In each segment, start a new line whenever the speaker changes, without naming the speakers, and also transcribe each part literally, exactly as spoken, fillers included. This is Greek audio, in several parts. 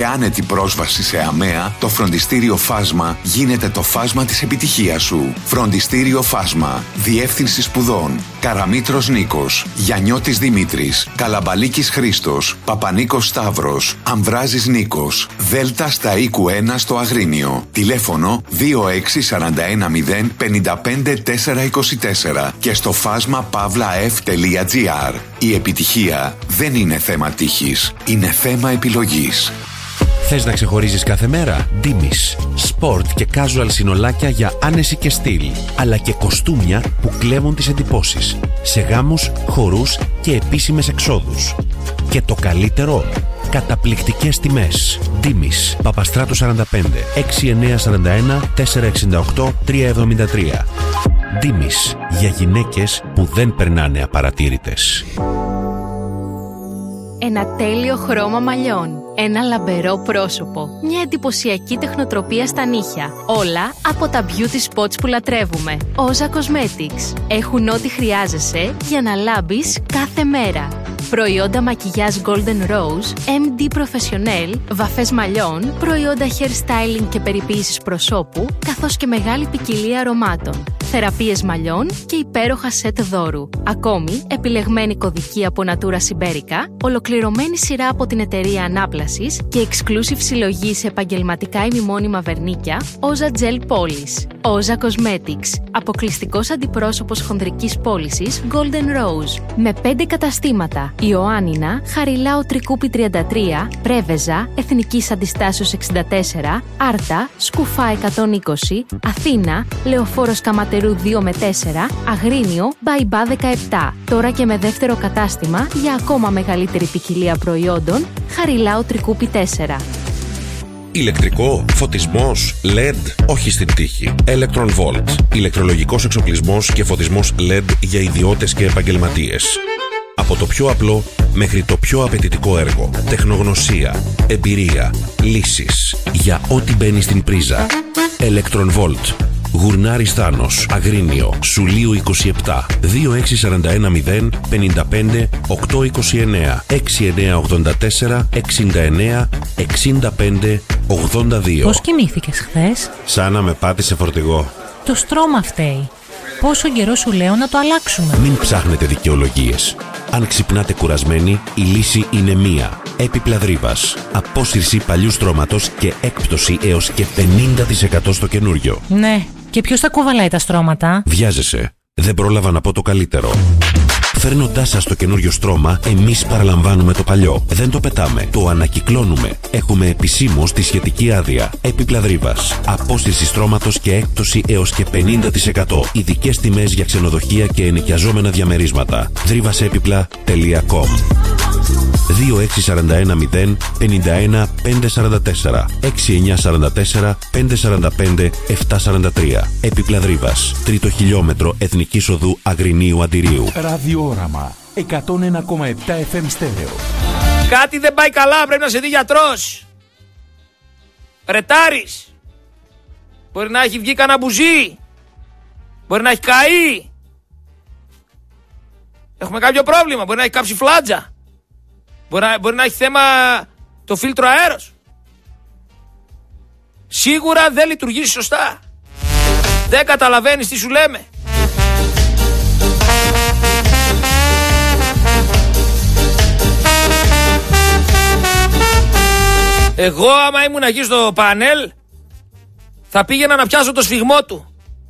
άνετη πρόσβαση σε αμαία, το Φροντιστήριο Φάσμα γίνεται το φάσμα της επιτυχίας σου. Φροντιστήριο Φάσμα. Διεύθυνση σπουδών. Καραμήτρος Νίκος. Γιαννιώτης Δημήτρης. Καλαμπαλίκης Χρήστος. Παπανίκος Σταύρος. Αμβράζης Νίκος. Δέλτα στα οίκου ένα στο Αγρίνιο. Τηλέφωνο δύο έξι τέσσερα ένα μηδέν πέντε πέντε τέσσερα είκοσι τέσσερα και στο φάσμα παύλα εφ τελεία τζι άρ. Η επιτυχία δεν είναι θέμα τύχης, είναι θέμα επιλογής.
Θες να ξεχωρίζεις κάθε μέρα? Ντίμης. Σπορτ και casual συνολάκια για άνεση και στυλ, αλλά και κοστούμια που κλέβουν τις εντυπώσεις σε γάμους, χορούς και επίσημες εξόδους. Και το καλύτερο, καταπληκτικές τιμές. Ντίμης. Παπαστράτου σαράντα πέντε, έξι εννιά τέσσερα ένα τέσσερα εξήντα οκτώ τρία εβδομήντα τρία. Ντίμης. Για γυναίκες που δεν περνάνε απαρατήρητες.
Ένα τέλειο χρώμα μαλλιών. Ένα λαμπερό πρόσωπο. Μια εντυπωσιακή τεχνοτροπία στα νύχια. Όλα από τα beauty spots που λατρεύουμε. Όζα Cosmetics. Έχουν ό,τι χρειάζεσαι για να λάμπεις κάθε μέρα. Προϊόντα μακιγιάζ Golden Rose, εμ ντι Professional, βαφές μαλλιών, προϊόντα hair styling και περιποίησης προσώπου, καθώς και μεγάλη ποικιλία αρωμάτων. Θεραπείες μαλλιών και υπέροχα σετ δώρου. Ακόμη, επιλεγμένη κωδική από Natura Siberica, ολοκληρωμένη σειρά από την εταιρεία Ανάπλασης και exclusive συλλογή σε επαγγελματικά ημιμόνιμα βερνίκια, Oza Gel Polish. Oza Cosmetics, αποκλειστικός αντιπρόσωπος χονδρικής πώλησης Golden Rose. Με πέντε καταστήματα: Ιωάννινα, Χαριλάου Τρικούπη τριάντα τρία, Πρέβεζα, Εθνικής Αντιστάσεως εξήντα τέσσερα, Άρτα, Σκουφά εκατόν είκοσι, Αθήνα, Λεωφόρος Καματερού δύο με τέσσερα, Αγρίνιο, Μπαϊμπά δεκαεπτά. Τώρα και με δεύτερο κατάστημα για ακόμα μεγαλύτερη ποικιλία προϊόντων, Χαριλάου Τρικούπη τέσσερα.
Ηλεκτρικό, φωτισμός, ελ ι ντι, όχι στην τύχη. Electron Volt. Ηλεκτρολογικός εξοπλισμός και φωτισμός ελ ι ντι για ιδιώτες και επαγγελματίες. Από το πιο απλό μέχρι το πιο απαιτητικό έργο. Τεχνογνωσία, εμπειρία, λύσεις για ό,τι μπαίνει στην πρίζα. Electron Volt. Γουρνάρης Θάνος, Αγρίνιο, Σουλίου είκοσι επτά, δύο έξι τέσσερα ένα μηδέν πέντε πέντε οκτώ είκοσι εννέα, έξι εννιά ογδόντα τέσσερα εξήντα εννέα εξήντα πέντε ογδόντα δύο.
Πώς κοιμήθηκες χθες?
Σαν να με πάτησε φορτηγό.
Το στρώμα φταίει. Πόσο καιρό σου λέω να το αλλάξουμε?
Μην ψάχνετε δικαιολογίες. Αν ξυπνάτε κουρασμένοι, η λύση είναι μία. Έπιπλα Δρύβας. Απόσυρση παλιού στρώματος και έκπτωση έως και πενήντα τοις εκατό στο καινούριο.
Ναι, και ποιος τα κουβαλάει τα στρώματα?
Βιάζεσαι. Δεν πρόλαβα να πω το καλύτερο. Φέρνοντάς σας το καινούριο στρώμα, εμείς παραλαμβάνουμε το παλιό. Δεν το πετάμε, το ανακυκλώνουμε. Έχουμε επισήμως τη σχετική άδεια. Έπιπλα Δρύβας. Απόσυρση στρώματος και έκπτωση έως και πενήντα τοις εκατό. Ειδικές τιμές για ξενοδοχεία και ενοικιαζόμενα διαμερίσματα. δρύβασέπιπλα τελεία κομ. δύο έξι τέσσερα ένα μηδέν πέντε ένα πέντε τέσσερα τέσσερα, έξι εννιά τέσσερα τέσσερα πέντε τέσσερα πέντε επτά τέσσερα τρία. Έπιπλα Δρύβας. Τρίτο χιλιόμετρο Εθνικής Οδού Αγρινίου Αντιρίου.
Ραδιόραμα εκατόν ένα κόμμα επτά εφ εμ στέρεο.
Κάτι δεν πάει καλά, πρέπει να σε δει γιατρός. Ρετάρης. Μπορεί να έχει βγει κανένα μπουζί. Μπορεί να έχει καεί. Έχουμε κάποιο πρόβλημα, μπορεί να έχει κάψει φλάτζα. Μπορεί να, μπορεί να έχει θέμα το φίλτρο αέρος. Σίγουρα δεν λειτουργεί σωστά. Δεν καταλαβαίνεις τι σου λέμε. Εγώ άμα ήμουν εκεί στο πάνελ θα πήγαινα να πιάσω το σφιγμό του.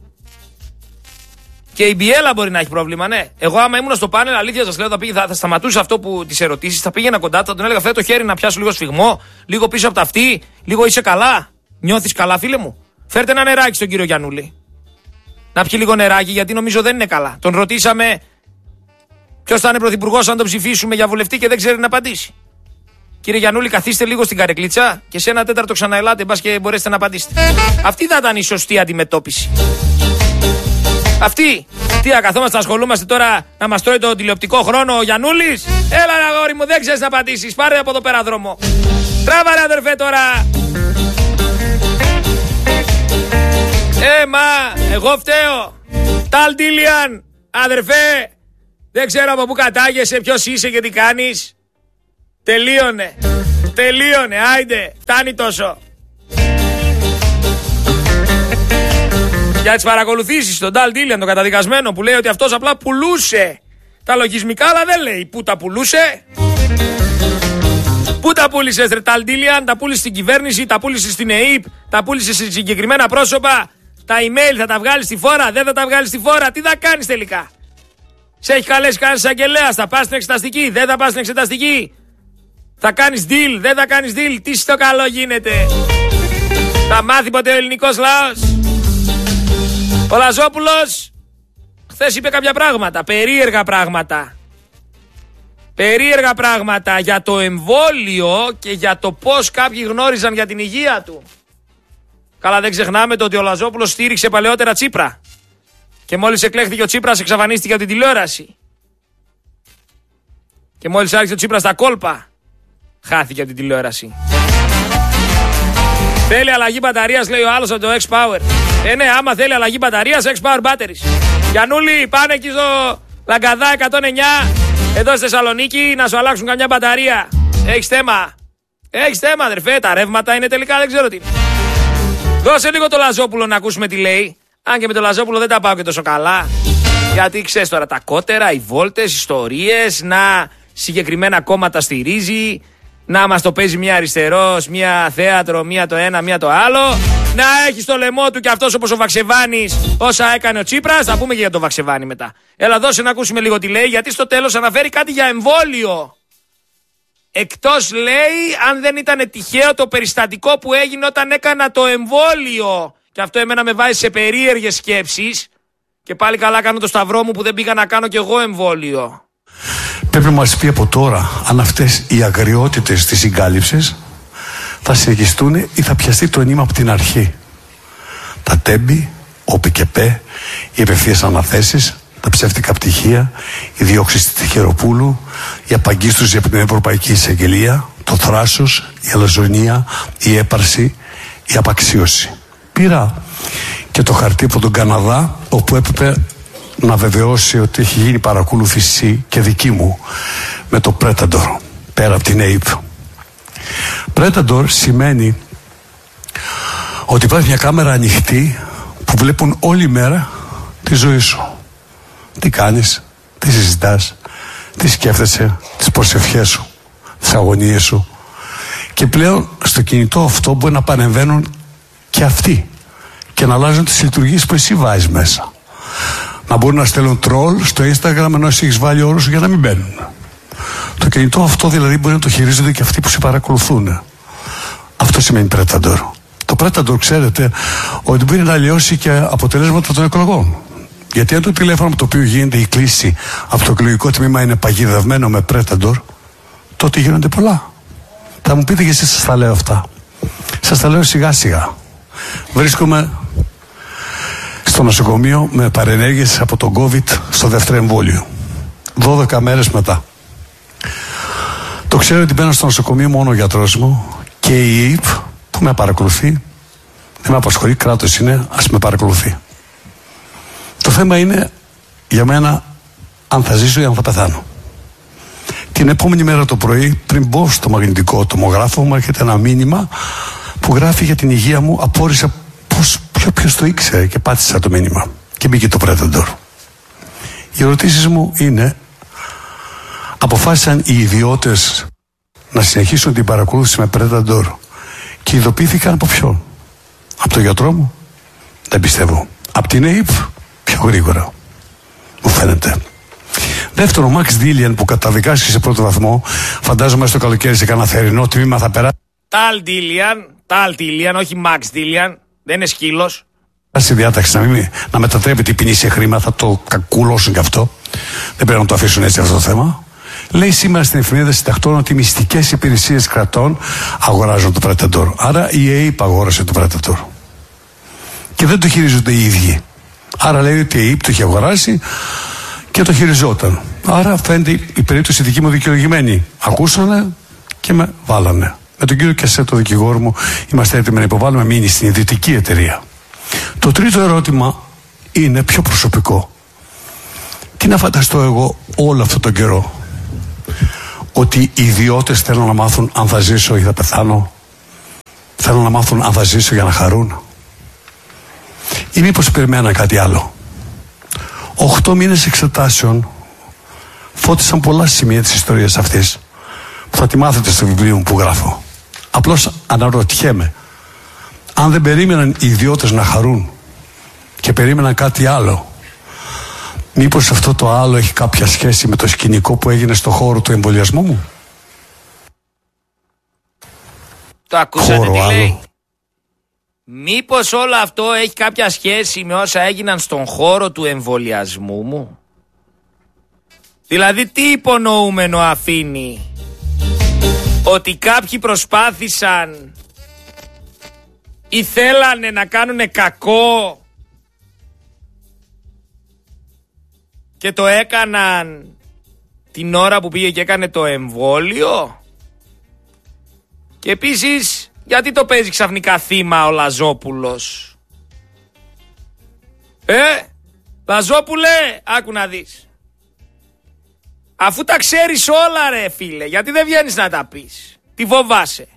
Και η Μπιέλα μπορεί να έχει πρόβλημα, ναι. Εγώ άμα ήμουν στο πάνελ, αλήθεια σας λέω, θα, πήγε, θα, θα σταματούσα αυτό που τις ερωτήσεις, θα πήγαινα κοντά, θα τον έλεγα φέρε το χέρι να πιάσω λίγο σφιγμό, λίγο πίσω από τα αυτή, λίγο είσαι καλά. Νιώθεις καλά, φίλε μου? Φέρτε ένα νεράκι στον κύριο Γιαννούλη. Να πιει λίγο νεράκι, γιατί νομίζω δεν είναι καλά. Τον ρωτήσαμε ποιος θα είναι πρωθυπουργός αν τον ψηφίσουμε για βουλευτή και δεν ξέρει να απαντήσει. Κύριε Γιαννούλη, καθίστε λίγο στην καρεκλίτσα και σε ένα τέταρτο ξαναελάτε, μπας και μπορέσετε να απαντήσετε. Αυτή θα ήταν η σωστή αντιμετώπιση. Αυτή. Τι να καθόμαστε να ασχολούμαστε τώρα να μας τρώει το τηλεοπτικό χρόνο ο Γιαννούλης? Έλα ρε αγόρι μου, δεν ξέρεις να απαντήσεις. Πάρε από εδώ πέρα δρόμο. Τράβα ρε αδερφέ τώρα. Ε, μα, εγώ φταίω. Ταλ Ντίλιαν, αδερφέ. Δεν ξέρω από πού κατάγεσαι, ποιος είσαι και τι κάνεις. Τελείωνε. Τελείωνε, άιντε, φτάνει τόσο. Για τις παρακολουθήσεις, τον Ντάλ Ντίλιαν, τον καταδικασμένο, που λέει ότι αυτός απλά πουλούσε τα λογισμικά, αλλά δεν λέει πού τα πουλούσε. Πού τα πούλησες ρε Ντάλ Ντίλιαν? Τα πούλησες στην κυβέρνηση, τα πούλησες στην ΕΕΠ, τα πούλησες σε συγκεκριμένα πρόσωπα. Τα email θα τα βγάλεις στη φόρα, δεν θα τα βγάλεις στη φόρα, τι θα κάνεις τελικά? Σε έχει καλέσει κανένας εισαγγελέας, θα πας στην εξεταστική, δεν θα πας στην εξεταστική. Θα κάνεις deal, δεν θα κάνεις deal, τι στο καλό γίνεται? Θα μάθει ποτέ ο ελληνικός λαός? Ο Λαζόπουλος χθες είπε κάποια πράγματα, περίεργα πράγματα. Περίεργα πράγματα για το εμβόλιο και για το πώς κάποιοι γνώριζαν για την υγεία του. Καλά, δεν ξεχνάμε το ότι ο Λαζόπουλος στήριξε παλαιότερα Τσίπρα. Και μόλις εκλέχθηκε ο Τσίπρας εξαφανίστηκε από την τηλεόραση. Και μόλις άρχισε ο Τσίπρας στα κόλπα, χάθηκε από την τηλεόραση. Θέλει αλλαγή μπαταρίας, λέει ο άλλος από το X-Power. Ε, ναι, άμα θέλει αλλαγή μπαταρίας, X-Power Batteries. Γιαννούλη, πάνε εκεί στο Λαγκαδά εκατόν εννιά, εδώ στη Θεσσαλονίκη, να σου αλλάξουν καμιά μπαταρία. Έχεις θέμα? Έχεις θέμα, αδερφέ, τα ρεύματα είναι τελικά, δεν ξέρω τι. Δώσε λίγο το Λαζόπουλο να ακούσουμε τι λέει. Αν και με το Λαζόπουλο δεν τα πάω και τόσο καλά. Γιατί ξέρεις τώρα τα κότερα, οι βόλτες, ιστορίες, να συγκεκριμένα κόμματα στηρίζει, να μας το παίζει μία αριστερός, μία θέατρο, μία το ένα, μία το άλλο. Να έχει στο λαιμό του και αυτός όπως ο Βαξεβάνης όσα έκανε ο Τσίπρας. Θα πούμε και για τον Βαξεβάνη μετά. Έλα, δώσε να ακούσουμε λίγο τι λέει, γιατί στο τέλος αναφέρει κάτι για εμβόλιο. Εκτός, λέει, αν δεν ήταν τυχαίο το περιστατικό που έγινε όταν έκανα το εμβόλιο. Και αυτό εμένα με βάζει σε περίεργες σκέψεις. Και πάλι καλά κάνω το σταυρό μου που δεν πήγα να κάνω κι εγώ εμβόλιο.
Πρέπει να μας πει από τώρα αν αυτές οι αγριότητες της συγκάλυψης θα συνεχιστούν ή θα πιαστεί το νήμα από την αρχή. Τα τέμπη, ο ΠΚΠ, οι απευθείας αναθέσεις, τα ψεύτικα πτυχία, οι διώξεις της Τυχεροπούλου, η απαγκίστρωση από την Ευρωπαϊκή Εισαγγελία, το θράσος, η αλαζονία, η έπαρση, η απαξίωση. Πήρα και το χαρτί από τον Καναδά, όπου έπρεπε να βεβαιώσει ότι έχει γίνει παρακολούθηση και δική μου με το Predator, πέρα από την ΕΕΠ. Predator σημαίνει ότι υπάρχει μια κάμερα ανοιχτή που βλέπουν όλη μέρα τη ζωή σου. Τι κάνεις, τι συζητάς, τι σκέφτεσαι, τις προσευχές σου, τις αγωνίες σου. Και πλέον στο κινητό αυτό μπορεί να παρεμβαίνουν και αυτοί και να αλλάζουν τις λειτουργίες που εσύ βάζεις μέσα. Να μπορούν να στέλνουν τρόλ στο Instagram ενώ εσύ έχεις βάλει όρους για να μην μπαίνουν. Το κινητό αυτό δηλαδή μπορεί να το χειρίζονται και αυτοί που σε παρακολουθούν. Αυτό σημαίνει Predator. Το Predator, ξέρετε, ότι μπορεί να αλλοιώσει και αποτελέσματα των εκλογών. Γιατί αν το τηλέφωνο με το οποίο γίνεται η κλήση από το εκλογικό τμήμα είναι παγιδευμένο με Predator, τότε γίνονται πολλά. Θα μου πείτε και εσείς σας τα λέω αυτά. Σας τα λέω σιγά σιγά. Βρίσκομαι στο νοσοκομείο με παρενέργειες από τον COVID στο δεύτερο εμβόλιο. δώδεκα μέρες μετά. Το ξέρω ότι μπαίνω στο νοσοκομείο μόνο ο γιατρός μου και η ΕΕΠ που με παρακολουθεί, δεν με απασχολεί, κράτος είναι, ας με παρακολουθεί. Το θέμα είναι για μένα αν θα ζήσω ή αν θα πεθάνω. Την επόμενη μέρα το πρωί, πριν μπω στο μαγνητικό τομογράφο, μου έρχεται ένα μήνυμα που γράφει για την υγεία μου. Απόρρισα πώς, ποιο, ποιος το ήξερε και πάτησα το μήνυμα. Και μπήκε το Predator. Οι ερωτήσεις μου είναι, αποφάσισαν οι ιδιώτες να συνεχίσουν την παρακολούθηση με Predator και ειδοποιήθηκαν από ποιον? Από τον γιατρό μου? Δεν πιστεύω. Από την ΕΕΠ? Πιο γρήγορα, μου φαίνεται. Δεύτερο, ο Μαξ Ντίλιαν που καταδικάστηκε σε πρώτο βαθμό, φαντάζομαι στο καλοκαίρι σε κανένα θερινό τμήμα θα περάσει.
Ταλ Ντίλιαν, Ταλ Ντίλιαν, όχι Μαξ Ντίλιαν, δεν είναι σκύλος.
Στη διάταξη να, μην, να μετατρέπει την ποινή σε χρήμα, θα το κακουλώσουν και αυτό. Δεν πρέπει να το αφήσουν έτσι αυτό το θέμα. Λέει σήμερα στην εφημερίδα Συντακτών ότι οι μυστικές υπηρεσίες κρατών αγοράζουν το Predator. Άρα η ΕΕΠ αγόρασε το Predator. Και δεν το χειρίζονται οι ίδιοι. Άρα λέει ότι η ΕΕΠ το έχει αγοράσει και το χειριζόταν. Άρα φαίνεται η περίπτωση δική μου δικαιολογημένη. Ακούσανε και με βάλανε. Με τον κύριο Κεσέ, το δικηγόρο μου, είμαστε έτοιμοι να υποβάλουμε μήνυση στην ιδιωτική εταιρεία. Το τρίτο ερώτημα είναι πιο προσωπικό. Τι να φανταστώ εγώ όλο αυτόν τον καιρό? ότι οι ιδιώτες θέλουν να μάθουν αν θα ζήσω ή θα πεθάνω? Θέλουν να μάθουν αν θα ζήσω για να χαρούν? Ή μήπως περιμέναν κάτι άλλο? Οχτώ μήνες εξετάσεων φώτισαν πολλά σημεία της ιστορίας αυτής που θα τη μάθετε στο βιβλίο μου που γράφω. Απλώς αναρωτιέμαι, αν δεν περίμεναν οι ιδιώτες να χαρούν και περίμεναν κάτι άλλο, μήπως αυτό το άλλο έχει κάποια σχέση με το σκηνικό που έγινε στο χώρο του εμβολιασμού μου?
Το ακούσατε
Χώρο
τι
άλλο.
λέει? Μήπως όλο αυτό έχει κάποια σχέση με όσα έγιναν στον χώρο του εμβολιασμού μου? Δηλαδή τι υπονοούμενο αφήνει? Ότι κάποιοι προσπάθησαν ή θέλανε να κάνουνε κακό και το έκαναν την ώρα που πήγε και έκανε το εμβόλιο? Και επίσης, γιατί το παίζει ξαφνικά θύμα ο Λαζόπουλος? Ε, Λαζόπουλε, άκου να δεις. Αφού τα ξέρεις όλα ρε φίλε, γιατί δεν βγαίνεις να τα πεις? Τι φοβάσαι?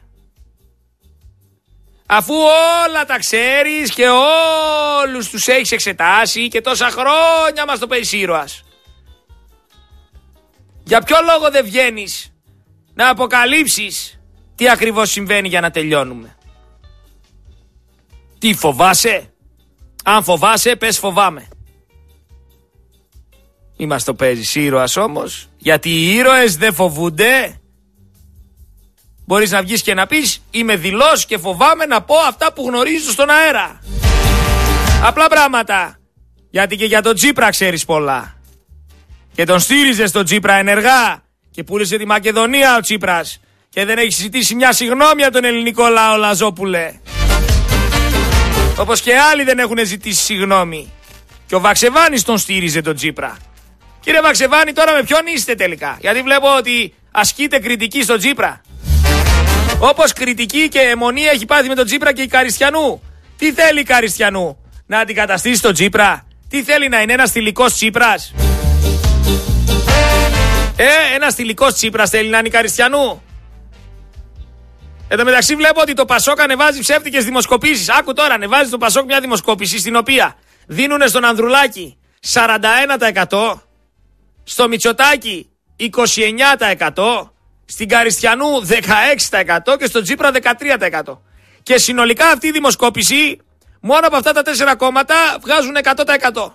Αφού όλα τα ξέρεις και όλους τους έχεις εξετάσει και τόσα χρόνια μας το παίζεις ήρωας, για ποιο λόγο δεν βγαίνεις να αποκαλύψεις τι ακριβώς συμβαίνει για να τελειώνουμε? Τι φοβάσαι? Αν φοβάσαι, πες φοβάμαι. Μη μας το παίζεις ήρωας όμως, γιατί οι ήρωες δεν φοβούνται. Μπορείς να βγεις και να πεις είμαι δειλός και φοβάμαι να πω αυτά που γνωρίζω στον αέρα. Απλά πράγματα. Γιατί και για τον Τσίπρα ξέρεις πολλά. Και τον στήριζες τον Τσίπρα ενεργά και πούλησε τη Μακεδονία ο Τσίπρας και δεν έχει ζητήσει μια συγγνώμη από τον ελληνικό λαό, Λαζόπουλε. Όπως και άλλοι δεν έχουν ζητήσει συγγνώμη. Και ο Βαξεβάνης τον στήριζε τον Τσίπρα. Κύριε Βαξεβάνη, τώρα με ποιον είστε τελικά? Γιατί βλέπω ότι ασκείτε κριτική στον Τσίπρα. Όπως κριτική και αιμονία έχει πάθει με τον Τσίπρα και η Καριστιανού. Τι θέλει η Καριστιανού? Να αντικαταστήσει τον Τσίπρα? Τι θέλει, να είναι ένας θηλυκός Τσίπρας? Ε, ένας θηλυκός Τσίπρας θέλει να είναι η Καριστιανού? Εν τω μεταξύ βλέπω ότι το Πασόκ ανεβάζει ψεύτικες δημοσκοπήσεις. Άκου τώρα, ανεβάζει το Πασόκ μια δημοσκόπηση στην οποία δίνουνε στον Ανδρουλάκη σαράντα ένα τοις εκατό, στο Μητσοτάκη είκοσι εννιά τοις εκατό, στην Καριστιανού δεκαέξι τοις εκατό και στον Τσίπρα δεκατρία τοις εκατό. Και συνολικά αυτή η δημοσκόπηση μόνο από αυτά τα τέσσερα κόμματα βγάζουν εκατό τοις εκατό.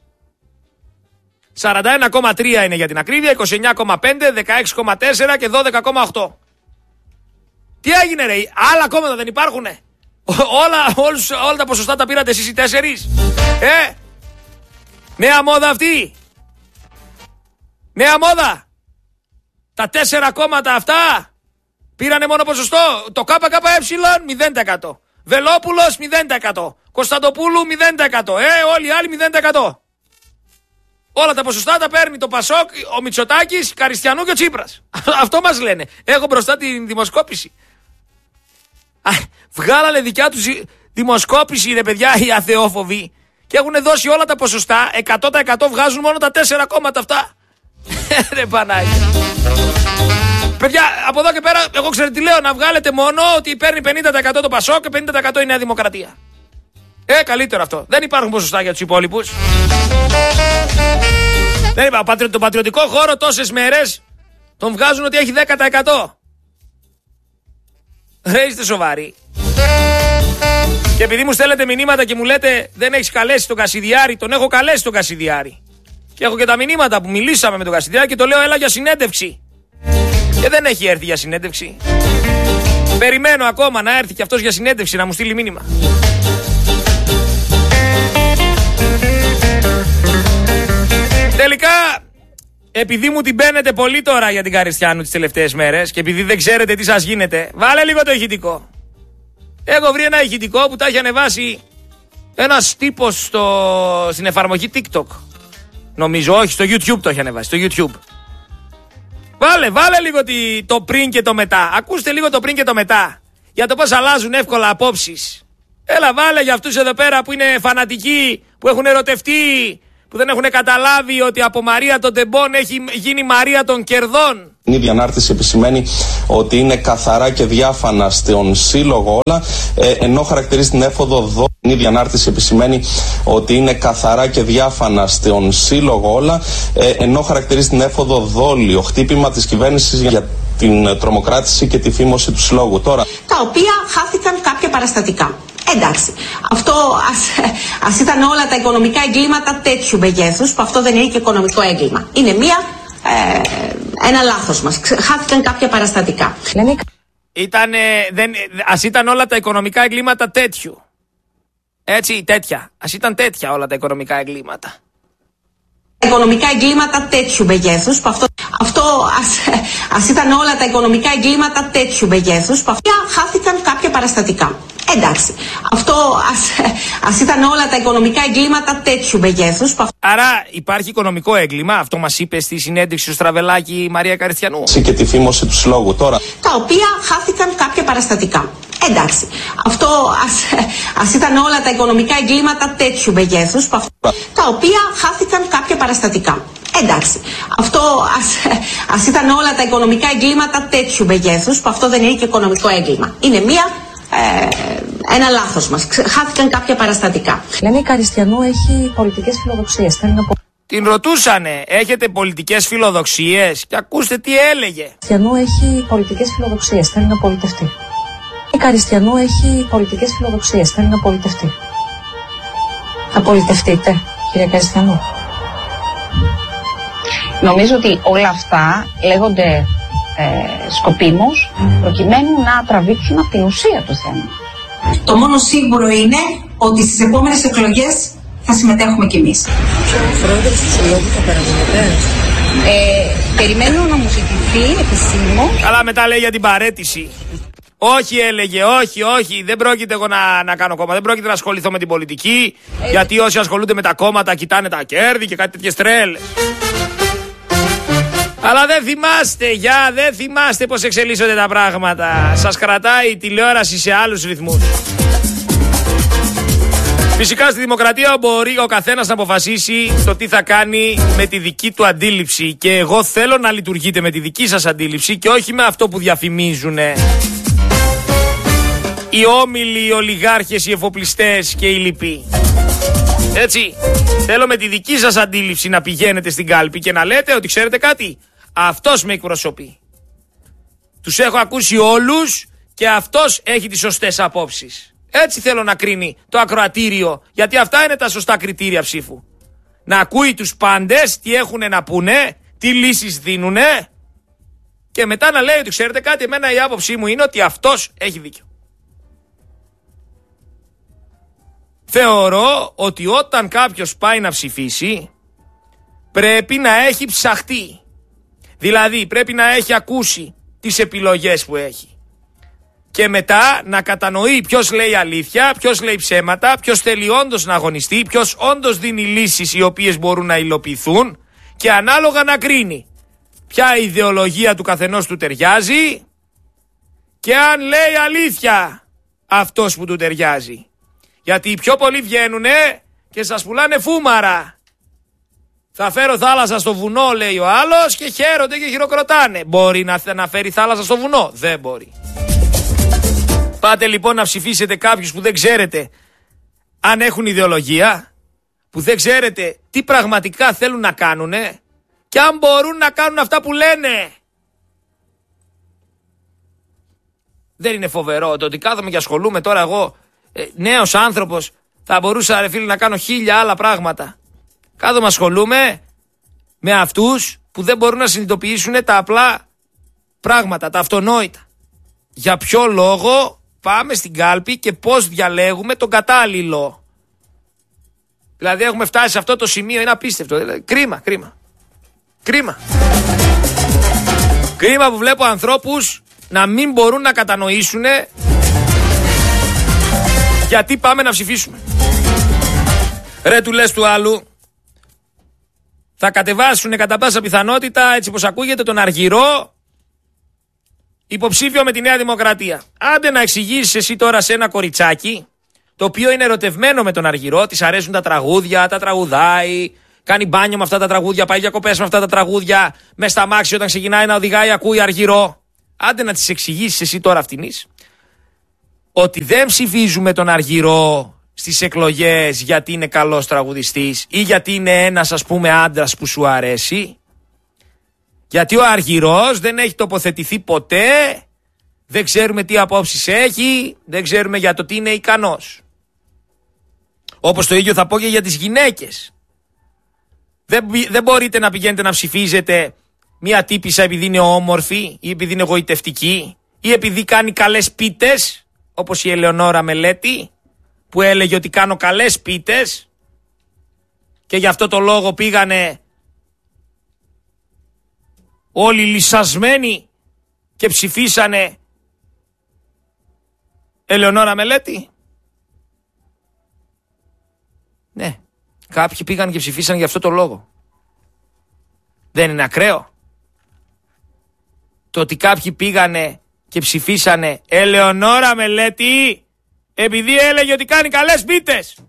σαράντα ένα κόμμα τρία είναι για την ακρίβεια, είκοσι εννιά κόμμα πέντε, δεκαέξι κόμμα τέσσερα και δώδεκα κόμμα οκτώ. Τι έγινε ρε, άλλα κόμματα δεν υπάρχουνε? Όλα, όλους, όλα τα ποσοστά τα πήρατε εσείς οι τέσσερις? Ε, νέα μόδα αυτή. Νέα μόδα. Τα τέσσερα κόμματα αυτά πήρανε μόνο ποσοστό. Το ΚΚΕ μηδέν τοις εκατό. Βελόπουλος μηδέν τοις εκατό. Κωνσταντοπούλου μηδέν τοις εκατό. Ε, όλοι οι άλλοι μηδέν τοις εκατό. Όλα τα ποσοστά τα παίρνει το Πασόκ, ο Μητσοτάκης, Καριστιανού και ο Τσίπρας. Αυτό μας λένε. Έχω μπροστά τη δημοσκόπηση. Α, βγάλανε δικιά τους δημοσκόπηση ρε παιδιά οι αθεόφοβοι και έχουν δώσει όλα τα ποσοστά. εκατό τοις εκατό βγάζουν μόνο τα τέσσερα κόμματα αυτά. Ρε Πανάγια. Παιδιά, από εδώ και πέρα, εγώ ξέρω τι λέω, να βγάλετε μόνο ότι παίρνει πενήντα τοις εκατό το Πασόκ και πενήντα τοις εκατό η Νέα Δημοκρατία. Ε, καλύτερο αυτό. Δεν υπάρχουν ποσοστά για τους υπόλοιπους. Δεν είπα, τον πατριωτικό χώρο τόσες μέρες τον βγάζουν ότι έχει δέκα τοις εκατό. Ρε, είστε σοβαροί? Και επειδή μου στέλνετε μηνύματα και μου λέτε δεν έχεις καλέσει τον Κασιδιάρη, τον έχω καλέσει τον Κασιδιάρη. Και έχω και τα μηνύματα που μιλήσαμε με τον Κασιδιάρη και το λέω έλα για συνέντευξη. Και δεν έχει έρθει για συνέντευξη. Περιμένω ακόμα να έρθει και αυτός για συνέντευξη να μου στείλει μήνυμα. Τελικά, επειδή μου την παίρνετε πολύ τώρα για την Καριστιανού τις τελευταίες μέρες και επειδή δεν ξέρετε τι σας γίνεται, βάλε λίγο το ηχητικό. Έχω βρει ένα ηχητικό που τα έχει ανεβάσει ένας τύπος στο... στην εφαρμογή TikTok. Νομίζω, όχι, στο YouTube το έχει ανεβάσει, στο YouTube. Βάλε, βάλε λίγο το πριν και το μετά. Ακούστε λίγο το πριν και το μετά. Για το πώς αλλάζουν εύκολα απόψεις. Έλα, βάλε για αυτούς εδώ πέρα που είναι φανατικοί, που έχουν ερωτευτεί, που δεν έχουν καταλάβει ότι από Μαρία των τεμπών έχει γίνει Μαρία των κερδών.
Η ίδια ανάρτηση επισημαίνει ότι είναι καθαρά και διάφανα στον σύλλογο όλα, ε, ενώ χαρακτηρίζει την έφοδο δόλιο. Η ίδια ανάρτηση επισημαίνει ότι είναι καθαρά και διάφανα στον σύλλογο όλα, ε, ενώ χαρακτηρίζει την έφοδο δόλιο, χτύπημα της κυβέρνησης για την τρομοκράτηση και τη φήμωση του συλλόγου. Τώρα,
τα οποία χάθηκαν κάποια παραστατικά. Εντάξει, αυτό ας, ας ήταν όλα τα οικονομικά εγκλήματα τέτοιου μεγέθους, που αυτό δεν είναι και οικονομικό έγκλημα. Είναι μία, ε, ένα λάθος μας. Χάθηκαν κάποια παραστατικά.
Ήτανε, δεν, ας ήταν όλα τα οικονομικά εγκλήματα τέτοιου. Έτσι, τέτοια. Ας ήταν τέτοια όλα τα οικονομικά εγκλήματα.
Οικονομικά εγκλήματα τέτοιου μεγέθους, που αυτό, αυτό ας, ας ήταν όλα τα οικονομικά εγκλήματα τέτοιου μεγέθους, που αυτό χάθηκαν κάποια παραστατικά. Εντάξει, αυτό ας, ας ήταν όλα τα οικονομικά εγκλήματα τέτοιου μεγέθους. Που...
Άρα υπάρχει οικονομικό έγκλημα, αυτό μας είπε στη συνέντευξη του Στραβελάκη η Μαρία Καριστιανού.
Και τη φήμωση του συλλόγου τώρα.
Τα οποία χάθηκαν κάποια παραστατικά. Εντάξει, αυτό ας, ας ήταν όλα τα οικονομικά εγκλήματα τέτοιου μεγέθους, που αυτό, τα οποία χάθηκαν κάποια παραστατικά. Εντάξει, αυτό ας, ας ήταν όλα τα οικονομικά εγκλήματα τέτοιου μεγέθους, που αυτό δεν είναι και οικονομικό έγκλημα. Είναι μία, ε, ένα λάθος μας. Χάθηκαν κάποια παραστατικά.
Λένε η Καριστιανού έχει πολιτικές φιλοδοξίες. Θέλει να...
Την ρωτούσανε, έχετε πολιτικές φιλοδοξίες? Και ακούστε τι έλεγε.
Η Καριστιανού έχει πολιτικές φιλοδοξίες. Θέλει να πολιτευτεί. Η Καριστιανού έχει πολιτικές φιλοδοξίες. Θέλει να πολιτευτεί. Θα πολιτευτείτε, κύριε Καριστιανού?
Νομίζω ότι όλα αυτά λέγονται ε, σκοπίμως προκειμένου να τραβήξουν από την ουσία του θέματος.
Το μόνο σίγουρο είναι ότι στις επόμενες εκλογές θα συμμετέχουμε κι εμείς.
Ο πρόεδρος του συλλόγου θα παραμείνετε?
Ε, περιμένω να μου ζητηθεί επισήμως.
Καλά, μετά λέει για την παραίτηση. Όχι, έλεγε, όχι, όχι, δεν πρόκειται εγώ να, να κάνω κόμμα, δεν πρόκειται να ασχοληθώ με την πολιτική, ε, γιατί όσοι ασχολούνται με τα κόμματα κοιτάνε τα κέρδη και κάτι τέτοιες τρέλες. Αλλά δεν θυμάστε, για δεν θυμάστε πως εξελίσσονται τα πράγματα. Σας κρατάει η τηλεόραση σε άλλους ρυθμούς. Φυσικά στη δημοκρατία μπορεί ο καθένας να αποφασίσει το τι θα κάνει με τη δική του αντίληψη. Και εγώ θέλω να λειτουργείτε με τη δική σας αντίληψη και όχι με αυτό που διαφημίζουνε οι όμιλοι, οι ολιγάρχες, οι εφοπλιστές και οι λοιποί. Έτσι, θέλω με τη δική σας αντίληψη να πηγαίνετε στην κάλπη και να λέτε ότι ξέρετε κάτι, αυτός με εκπροσωπεί. Τους έχω ακούσει όλους και αυτός έχει τις σωστές απόψεις. Έτσι θέλω να κρίνει το ακροατήριο, γιατί αυτά είναι τα σωστά κριτήρια ψήφου. Να ακούει τους πάντες, τι έχουνε να πούνε, τι λύσεις δίνουνε και μετά να λέει ότι ξέρετε κάτι, εμένα η άποψή μου είναι ότι αυτός έχει δίκιο. Θεωρώ ότι όταν κάποιος πάει να ψηφίσει πρέπει να έχει ψαχτεί. Δηλαδή πρέπει να έχει ακούσει τις επιλογές που έχει. Και μετά να κατανοεί ποιος λέει αλήθεια, ποιος λέει ψέματα, ποιος θέλει όντως να αγωνιστεί, ποιος όντως δίνει λύσεις οι οποίες μπορούν να υλοποιηθούν και ανάλογα να κρίνει ποια ιδεολογία του καθενός του ταιριάζει και αν λέει αλήθεια αυτός που του ταιριάζει. Γιατί οι πιο πολλοί βγαίνουνε και σας πουλάνε φούμαρα. Θα φέρω θάλασσα στο βουνό, λέει ο άλλος, και χαίρονται και χειροκροτάνε. Μπορεί να, να φέρει θάλασσα στο βουνό? Δεν μπορεί. Πάτε λοιπόν να ψηφίσετε κάποιους που δεν ξέρετε αν έχουν ιδεολογία, που δεν ξέρετε τι πραγματικά θέλουν να κάνουνε και αν μπορούν να κάνουν αυτά που λένε. Δεν είναι φοβερό το ότι κάθομαι και ασχολούμαι τώρα εγώ, ε, νέος άνθρωπος, θα μπορούσα ρε φίλε να κάνω χίλια άλλα πράγματα. Κάθομαι ασχολούμαι με αυτούς που δεν μπορούν να συνειδητοποιήσουν τα απλά πράγματα, τα αυτονόητα. Για ποιο λόγο πάμε στην κάλπη και πώς διαλέγουμε τον κατάλληλο. Δηλαδή έχουμε φτάσει σε αυτό το σημείο, είναι απίστευτο. Δηλαδή, κρίμα, κρίμα. Κρίμα. Κρίμα που βλέπω ανθρώπους να μην μπορούν να κατανοήσουν γιατί πάμε να ψηφίσουμε. Ρε του λες του άλλου, θα κατεβάσουν κατά πάσα πιθανότητα, έτσι πως ακούγεται, τον Αργυρό υποψήφιο με τη Νέα Δημοκρατία. Άντε να εξηγήσεις εσύ τώρα σε ένα κοριτσάκι, το οποίο είναι ερωτευμένο με τον Αργυρό, της αρέσουν τα τραγούδια, τα τραγουδάει, Κάνει μπάνιο με αυτά τα τραγούδια, πάει διακοπές με αυτά τα τραγούδια, μες στα μάξι όταν ξεκινάει να οδηγάει ακούει Αργυρό. Άντε να τις εξηγήσεις εσύ τώρα αυτινής ότι δεν ψηφίζουμε τον Αργυρό στις εκλογές γιατί είναι καλός τραγουδιστής ή γιατί είναι ένας ας πούμε άντρας που σου αρέσει. Γιατί ο Αργυρός δεν έχει τοποθετηθεί ποτέ, δεν ξέρουμε τι απόψεις έχει, δεν ξέρουμε για το τι είναι ικανός. Όπως το ίδιο θα πω και για τις γυναίκες. Δεν, δεν μπορείτε να πηγαίνετε να ψηφίζετε μία τύπισσα επειδή είναι όμορφη ή επειδή είναι εγωιτευτική ή επειδή κάνει καλές πίτες, όπως η Ελεονόρα Μελέτη που έλεγε ότι κάνω καλές πίτες και γι' αυτό το λόγο πήγανε όλοι λυσασμένοι και ψηφίσανε Ελεονόρα Μελέτη. Ναι, κάποιοι πήγαν και ψηφίσαν για αυτό το λόγο. Δεν είναι ακραίο το ότι κάποιοι πήγανε και ψηφίσανε Ελεονόρα Μελέτη επειδή έλεγε ότι κάνει καλές πίτες.